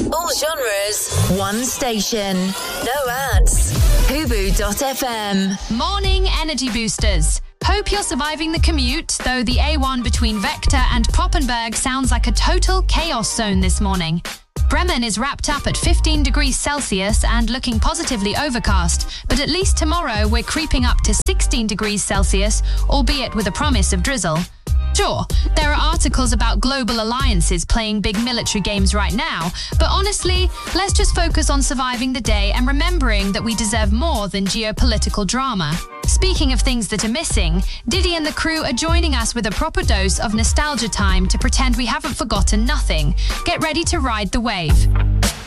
All genres, one station. No ads. Hubu.fm. Morning energy boosters. Hope you're surviving the commute, though the A1 between Vector and Poppenberg sounds like a total chaos zone this morning. Bremen is wrapped up at 15 degrees Celsius and looking positively overcast, but at least tomorrow we're creeping up to 16 degrees Celsius, albeit with a promise of drizzle. Sure, there are articles about global alliances playing big military games right now, but honestly, let's just focus on surviving the day and remembering that we deserve more than geopolitical drama. Speaking of things that are missing, Diddy and the crew are joining us with a proper dose of nostalgia time to pretend we haven't forgotten nothing. Get ready to ride the wave.